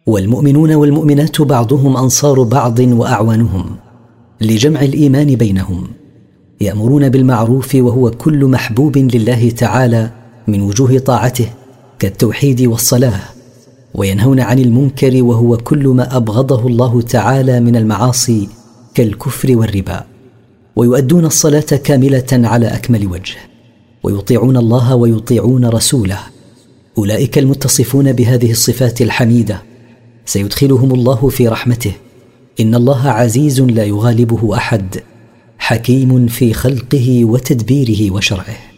والمؤمنون والمؤمنات بعضهم أنصار بعض وأعوانهم لجمع الإيمان بينهم، يأمرون بالمعروف وهو كل محبوب لله تعالى من وجوه طاعته كالتوحيد والصلاة، وينهون عن المنكر وهو كل ما أبغضه الله تعالى من المعاصي كالكفر والربا، ويؤدون الصلاة كاملة على أكمل وجه، ويطيعون الله ويطيعون رسوله. أولئك المتصفون بهذه الصفات الحميدة سيدخلهم الله في رحمته، إن الله عزيز لا يغالبه أحد، حكيم في خلقه وتدبيره وشرعه.